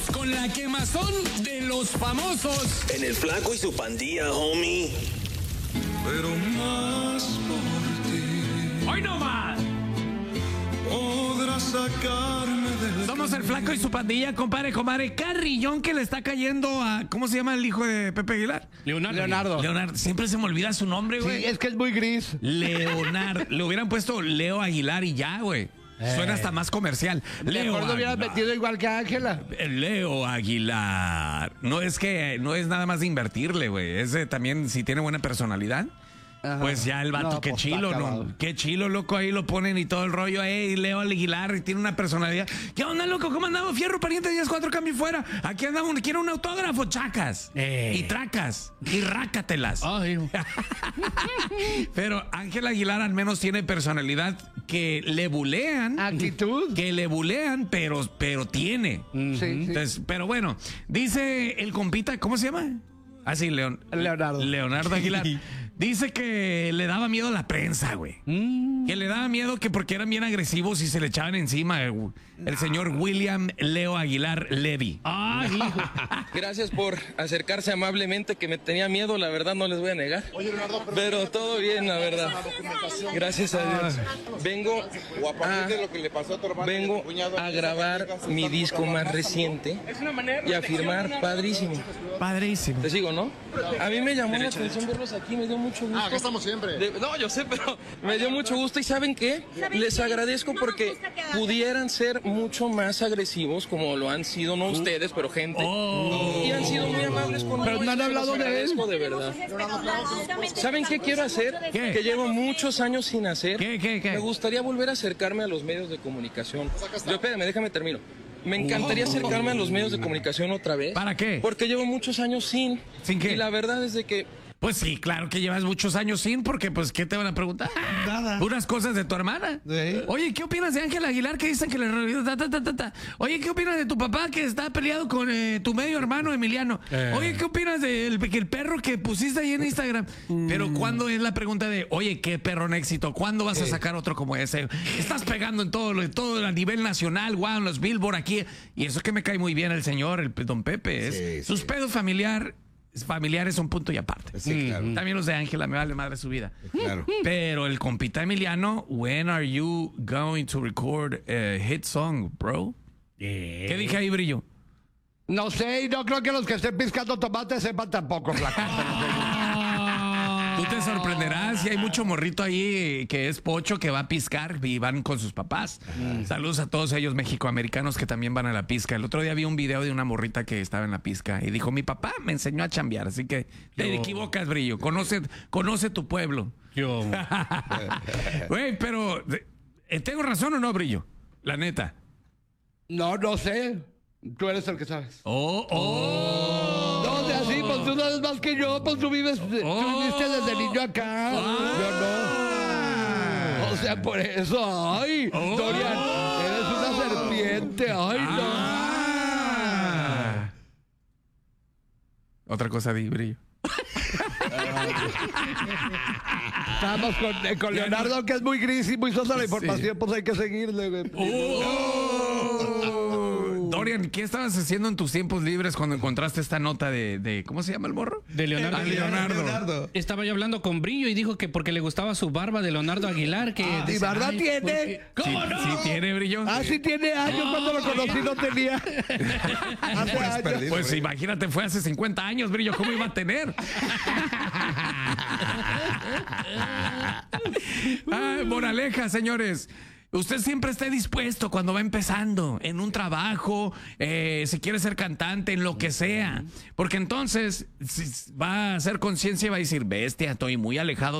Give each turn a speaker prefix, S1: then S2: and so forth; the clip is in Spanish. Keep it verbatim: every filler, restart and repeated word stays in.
S1: con la quemazón de los famosos.
S2: En el Flaco y su pandilla, homie.
S3: Pero más por ti.
S1: ¡Hoy no más!
S3: Podrás sacarme del...
S1: Somos el Flaco y su pandilla, compadre, comadre. Carrillón que le está cayendo a... ¿Cómo se llama el hijo de Pepe Aguilar?
S4: Leonardo.
S5: Leonardo.
S1: Leonardo. Siempre se me olvida su nombre, güey.
S5: Sí, es que es muy gris.
S1: Leonardo. Le hubieran puesto Leo Aguilar y ya, güey. Suena hasta más comercial. Leo
S5: Mejor lo hubieras
S1: Aguilar.
S5: metido igual que Ángela.
S1: Leo Aguilar. No es que no es nada más de invertirle, güey. Es de también si tiene buena personalidad.
S5: Ajá.
S1: Pues ya el vato,
S5: No,
S1: qué
S5: pues,
S1: chilo,
S5: está
S1: ¿no?
S5: acabado.
S1: Qué chilo, loco, ahí lo ponen y todo el rollo. Ey, Leo Aguilar tiene una personalidad. ¿Qué onda, loco? ¿Cómo andamos? Fierro, pariente, diez cuatro, cambio y fuera. Aquí andamos, quiero un autógrafo, chacas.
S4: Eh.
S1: Y tracas. Y rácatelas.
S4: Ay,
S1: Pero Ángel Aguilar al menos tiene personalidad que le bulean.
S5: Actitud.
S1: Que le bulean, pero, pero tiene.
S5: Sí, sí.
S1: Entonces, pero bueno, dice el compita, ¿cómo se llama? Ah, sí, Leon,
S5: Leonardo.
S1: Leonardo Aguilar. Dice que le daba miedo a la prensa, güey.
S4: Mm.
S1: Que le daba miedo que porque eran bien agresivos y se le echaban encima. El, el señor William Leo Aguilar Levy.
S4: Ay, hijo.
S6: Gracias por acercarse amablemente, que me tenía miedo, la verdad no les voy a negar. Pero todo bien, la verdad. Gracias a Dios. Vengo a, vengo a grabar mi disco más reciente y a firmar padrísimo.
S1: Padrísimo.
S6: Te sigo, ¿no? A mí me llamó la atención verlos aquí, me dio mucho gusto.
S7: Ah, acá estamos siempre.
S6: De- no, yo sé, pero me dio mucho gusto. ¿Y saben qué? Les agradezco porque pudieran ser mucho más agresivos, como lo han sido, no ustedes, pero gente. Y han sido muy amables conmigo.
S5: Pero no han
S6: y se
S5: hablado
S6: los
S5: de él.
S6: agradezco de verdad. ¿Saben qué quiero hacer?
S1: ¿Qué?
S6: Que llevo muchos años sin hacer.
S1: ¿Qué, qué, qué?
S6: Me gustaría volver a acercarme a los medios de comunicación. Yo, espérame, déjame termino. Me encantaría acercarme a los medios de comunicación otra vez.
S1: ¿Para qué?
S6: Porque llevo muchos años sin.
S1: ¿Sin qué?
S6: Y la verdad es de que
S1: Pues sí, claro que llevas muchos años sin, porque pues, ¿qué te van a preguntar?
S5: Nada.
S1: Unas cosas de tu hermana.
S5: Sí.
S1: Oye, ¿qué opinas de Ángel Aguilar que dicen que le... ta, ta, ta, ta, ta? Oye, ¿qué opinas de tu papá que está peleado con eh, tu medio hermano Emiliano?
S4: Eh.
S1: Oye, ¿qué opinas del que el perro que pusiste ahí en Instagram? Pero ¿cuándo es la pregunta de, oye, qué perro en éxito? ¿Cuándo vas a sacar otro como ese? Estás pegando en todo, lo- todo a nivel nacional, wow, en los Billboard aquí. Y eso que me cae muy bien el señor, el don Pepe. Es,
S7: Sí,
S1: sus
S7: sí.
S1: pedos familiar, familiares son punto y aparte.
S7: Sí, claro.
S1: También los de Ángela, me vale madre su vida.
S7: Claro.
S1: Pero el compita Emiliano, when are you going to record a hit song, bro? ¿Qué dije ahí, Brillo?
S5: No sé, y no creo que los que estén piscando tomates sepan tampoco, flaco.
S1: Tú te sorprenderás y hay mucho morrito ahí que es pocho que va a piscar y van con sus papás. Saludos a todos ellos mexicoamericanos que también van a la pizca. El otro día vi un video de una morrita que estaba en la pizca y dijo, mi papá me enseñó a chambear, así que te
S4: Yo-
S1: equivocas, Brillo. Conoce, conoce tu pueblo.
S4: Yo.
S1: Güey, pero eh, ¿tengo razón o no, Brillo? La neta.
S5: No, no sé. Tú eres el que sabes.
S1: Oh, oh.
S5: No, de así, pues tú sabes más que yo, pues tú vives, tú
S1: Oh.
S5: viviste desde niño acá. Yo no. O sea, por eso, ay,
S1: Oh.
S5: Dorian, eres una serpiente, ay, no.
S1: Ah. Otra cosa di, Brillo.
S5: Estamos con, eh, con Leonardo, que es muy gris y muy sosa la información, pues hay que seguirle, güey.
S1: Oh. Dorian, ¿qué estabas haciendo en tus tiempos libres cuando encontraste esta nota de, de ¿cómo se llama el morro?
S4: De Leonardo
S1: Ah,
S4: Aguilar.
S1: Leonardo.
S4: Estaba yo hablando con Brillo y dijo que porque le gustaba su barba de Leonardo Aguilar, que...
S5: ¿y
S4: dice,
S5: barba
S4: "Ay,
S5: tiene?
S4: porque- ¿Cómo
S1: Sí,
S4: no?
S1: sí tiene, Brillo.
S5: Ah, sí tiene años, cuando lo conocí no tenía. Hace años.
S7: perdido.
S1: Pues
S7: Brillo.
S1: imagínate, fue hace cincuenta años, Brillo, ¿cómo iba a tener? Ah, moraleja, señores. Usted siempre esté dispuesto cuando va empezando en un trabajo, eh, si quiere ser cantante, en lo que sea. Porque entonces si va a hacer conciencia y va a decir, bestia, estoy muy alejado